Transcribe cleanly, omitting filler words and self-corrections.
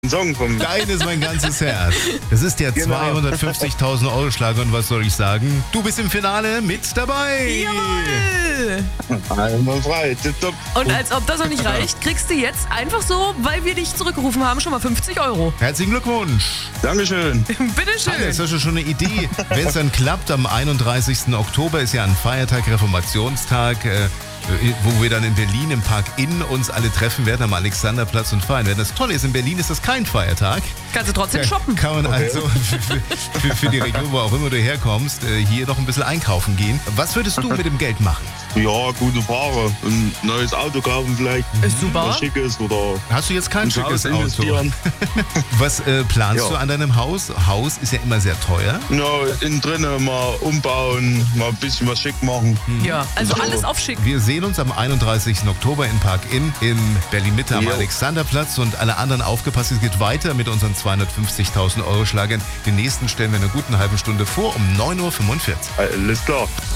Song vom... Dein ist mein ganzes Herz. Das ist der Genau. 250.000 Euro Schlager und was soll ich sagen? Du bist im Finale mit dabei. Jawohl! Einmal frei, tipptopp. Und als ob das noch nicht reicht, kriegst du jetzt einfach so, weil wir dich zurückgerufen haben, schon mal 50 Euro. Herzlichen Glückwunsch. Dankeschön. Bitteschön. Jetzt hast du schon eine Idee. Wenn es dann klappt, am 31. Oktober ist ja ein Feiertag, Reformationstag, wo wir dann in Berlin im Park Inn uns alle treffen werden am Alexanderplatz und feiern werden. Das Tolle ist, in Berlin ist das kein Feiertag. Kannst du trotzdem shoppen. Kann man also für die Region, wo auch immer du herkommst, hier noch ein bisschen einkaufen gehen. Was würdest du mit dem Geld machen? Ja, gute Frage. Ein neues Auto kaufen vielleicht. Ist super. Was Schickes oder Hast du jetzt kein ein schickes Haus Auto? investieren. Was planst Ja. du an deinem Haus? Haus ist ja immer sehr teuer. Ja, innen drinnen mal umbauen, mal ein bisschen was schick machen. Ja, also So. alles aufschick. Wir sehen uns am 31. Oktober in Park Inn in Berlin-Mitte am Jo. Alexanderplatz und alle anderen aufgepasst, es geht weiter mit unseren 250.000 Euro Schlagern. Den nächsten stellen wir in einer guten halben Stunde vor um 9.45 Uhr. Alles klar.